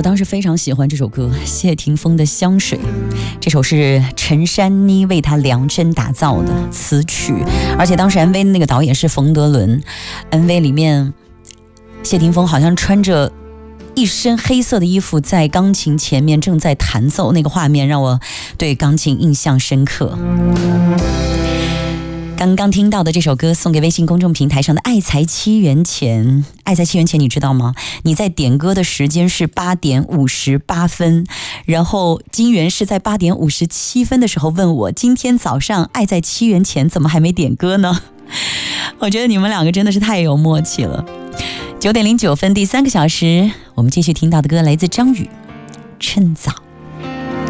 当时非常喜欢这首歌，谢霆锋的《香水》，这首是陈珊妮为他量身打造的词曲，而且当时 MV 的那个导演是冯德伦。MV 里面谢霆锋好像穿着一身黑色的衣服，在钢琴前面正在弹奏，那个画面让我对钢琴印象深刻。刚刚听到的这首歌送给微信公众平台上的爱才7元钱。爱才7元钱，你知道吗？你在点歌的时间是8点58分，然后金源是在8点57分的时候问我，今天早上爱在7元钱怎么还没点歌呢？我觉得你们两个真的是太有默契了。9点09分，第3个小时，我们继续听到的歌来自张宇，趁早。